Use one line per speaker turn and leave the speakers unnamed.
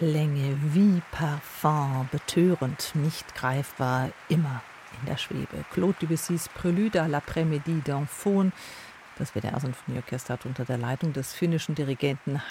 Klänge wie Parfum, betörend, nicht greifbar, immer in der Schwebe. Claude Debussys Prélude à l'après-midi d'Enfone, das WDR Sinfonieorchester hat unter der Leitung des finnischen Dirigenten